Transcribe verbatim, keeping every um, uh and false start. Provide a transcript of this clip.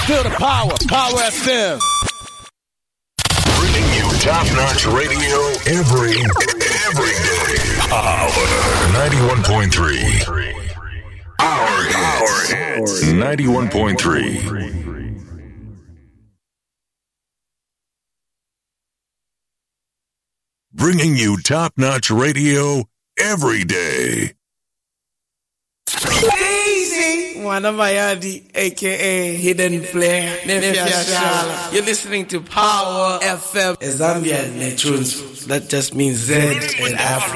Feel the power. Power F M. Bringing you top-notch radio every, every day. Power ninety-one point three. Our hits. ninety-one point three. Bringing you top-notch radio every day. Easy. Wanamayadi, aka Hidden Flair. You're listening to Power F M. Zambia tunes. That just means Z and Afro.